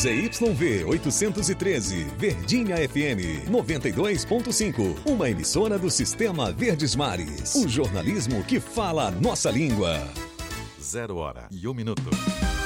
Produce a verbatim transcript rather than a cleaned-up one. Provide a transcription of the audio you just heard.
Z Y V oitocentos e treze, Verdinha F M noventa e dois ponto cinco, uma emissora do Sistema Verdes Mares. O jornalismo que fala a nossa língua. Zero hora e um minuto.